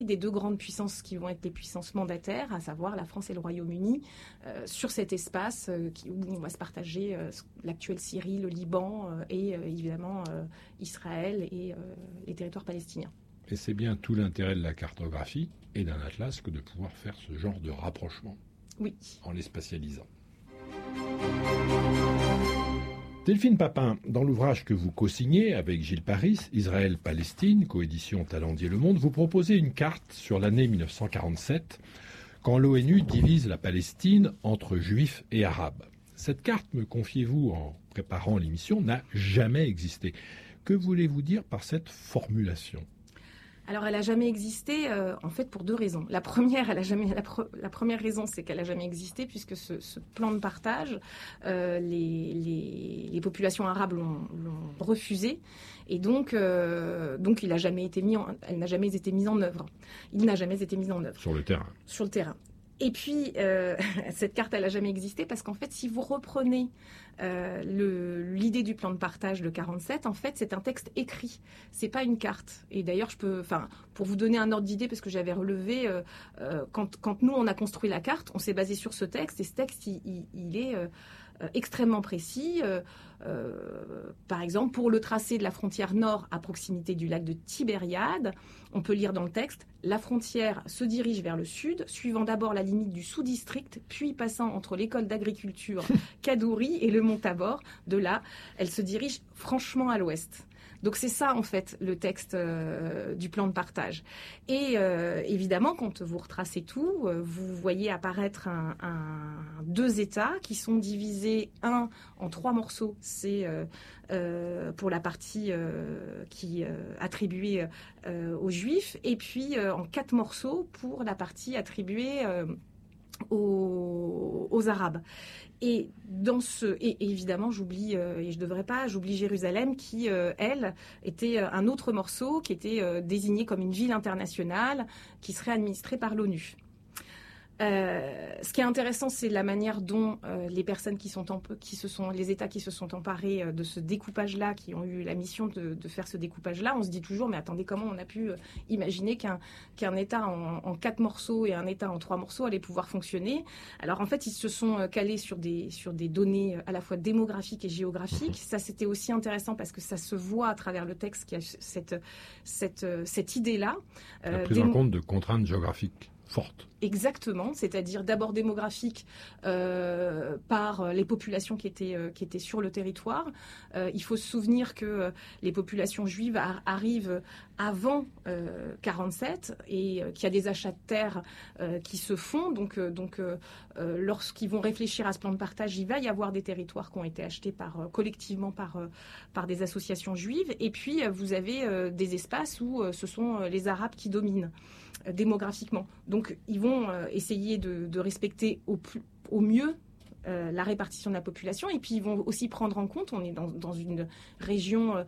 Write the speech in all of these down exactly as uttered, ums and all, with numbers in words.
des deux grandes puissances qui vont être les puissances mandataires, à savoir la France et le Royaume-Uni, euh, sur cet espace euh, qui, où on va se partager euh, l'actuelle Syrie, le Liban euh, et euh, évidemment euh, Israël et euh, les territoires palestiniens. Et c'est bien tout l'intérêt de la cartographie et d'un atlas que de pouvoir faire ce genre de rapprochement. Oui. En les spatialisant. Delphine Papin, dans l'ouvrage que vous co-signez avec Gilles Paris, Israël-Palestine, coédition Talendier Le Monde, vous proposez une carte sur l'année mille neuf cent quarante-sept, quand l'ONU divise la Palestine entre juifs et arabes. Cette carte, me confiez-vous en préparant l'émission, n'a jamais existé. Que voulez-vous dire par cette formulation ? Alors, elle n'a jamais existé, euh, en fait, pour deux raisons. La première, elle a jamais, la, pre, la première raison, c'est qu'elle n'a jamais existé, puisque ce, ce plan de partage, euh, les, les, les populations arabes l'ont, l'ont refusé, et donc, euh, donc, il n'a jamais été mis, en, elle n'a jamais été mise en œuvre. Il n'a jamais été mis en œuvre. Sur le terrain. Sur le terrain. Et puis, euh, cette carte, elle n'a jamais existé parce qu'en fait, si vous reprenez euh, le, l'idée du plan de partage de quarante-sept, en fait, c'est un texte écrit. C'est pas une carte. Et d'ailleurs, je peux, enfin, pour vous donner un ordre d'idée, parce que j'avais relevé, euh, euh, quand, quand nous on a construit la carte, on s'est basé sur ce texte. Et ce texte, il, il, il est euh, extrêmement précis. Euh, euh, par exemple, pour le tracé de la frontière nord à proximité du lac de Tibériade, on peut lire dans le texte: la frontière se dirige vers le sud, suivant d'abord la limite du sous-district, puis passant entre l'école d'agriculture Kadouri et le mont Tabor. De là, elle se dirige franchement à l'ouest. Donc c'est ça, en fait, le texte euh, du plan de partage. Et euh, évidemment, quand vous retracez tout, euh, vous voyez apparaître un, un, deux États qui sont divisés, un en trois morceaux. C'est euh, euh, pour la partie euh, qui euh, attribuée euh, aux Juifs, et puis euh, en quatre morceaux pour la partie attribuée euh, aux, aux Arabes. Et dans ce, et évidemment, j'oublie, euh, et je devrais pas, j'oublie Jérusalem qui, euh, elle, était un autre morceau qui était euh, désigné comme une ville internationale qui serait administrée par l'ONU. Euh, ce qui est intéressant, c'est la manière dont euh, les personnes qui sont en, qui se sont, les États qui se sont emparés euh, de ce découpage-là, qui ont eu la mission de, de faire ce découpage-là, on se dit toujours, mais attendez, comment on a pu euh, imaginer qu'un, qu'un État en, en quatre morceaux et un État en trois morceaux allait pouvoir fonctionner? Alors en fait, ils se sont calés sur des, sur des données à la fois démographiques et géographiques. Ça, c'était aussi intéressant parce que ça se voit à travers le texte qu'il y a cette, cette, cette idée-là. La prise euh, en compte de contraintes géographiques forte. Exactement, c'est-à-dire d'abord démographique euh, par les populations qui étaient euh, qui étaient sur le territoire. Euh, il faut se souvenir que euh, les populations juives ar- arrivent avant euh, quarante-sept et euh, qu'il y a des achats de terres euh, qui se font. Donc euh, donc euh, euh, lorsqu'ils vont réfléchir à ce plan de partage, il va y avoir des territoires qui ont été achetés par euh, collectivement par euh, par des associations juives. Et puis euh, vous avez euh, des espaces où euh, ce sont euh, les Arabes qui dominent euh, démographiquement. Donc ils vont Euh, essayer de, de respecter au, plus, au mieux euh, la répartition de la population, et puis ils vont aussi prendre en compte, on est dans, dans une région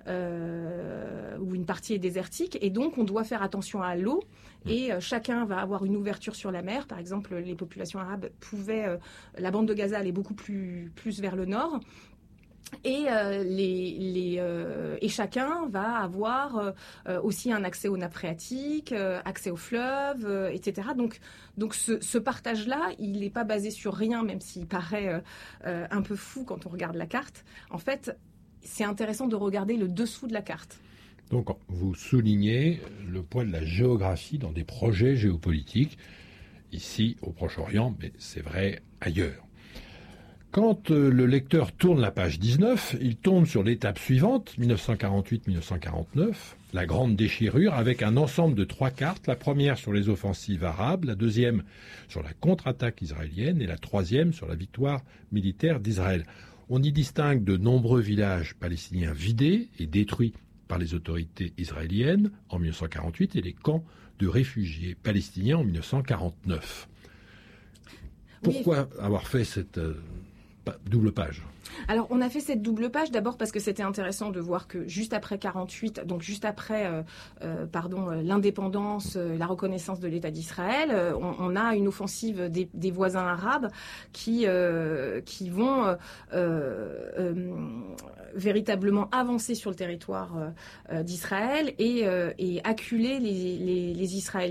euh, où une partie est désertique, et donc on doit faire attention à l'eau, et euh, chacun va avoir une ouverture sur la mer. Par exemple, les populations arabes pouvaient, euh, la bande de Gaza allait beaucoup plus, plus vers le nord, et euh, les, les euh, et chacun va avoir euh, aussi un accès aux nappes phréatiques, euh, accès aux fleuves, euh, et cetera. Donc donc ce, ce partage-là, il n'est pas basé sur rien, même s'il paraît euh, euh, un peu fou quand on regarde la carte. En fait, c'est intéressant de regarder le dessous de la carte. Donc vous soulignez le poids de la géographie dans des projets géopolitiques, ici au Proche-Orient, mais c'est vrai ailleurs. Quand euh, le lecteur tourne la page dix-neuf, il tombe sur l'étape suivante, dix-neuf cent quarante-huit dix-neuf cent quarante-neuf, la grande déchirure, avec un ensemble de trois cartes, la première sur les offensives arabes, la deuxième sur la contre-attaque israélienne et la troisième sur la victoire militaire d'Israël. On y distingue de nombreux villages palestiniens vidés et détruits par les autorités israéliennes en dix-neuf cent quarante-huit et les camps de réfugiés palestiniens en dix-neuf cent quarante-neuf. Pourquoi oui. avoir fait cette... Euh, double page. Alors, on a fait cette double page d'abord parce que c'était intéressant de voir que juste après quarante-huit, donc juste après, euh, euh, pardon, l'indépendance, euh, la reconnaissance de l'État d'Israël, euh, on, on a une offensive des, des voisins arabes qui euh, qui vont euh, euh, véritablement avancer sur le territoire euh, d'Israël et, euh, et acculer les, les, les Israéliens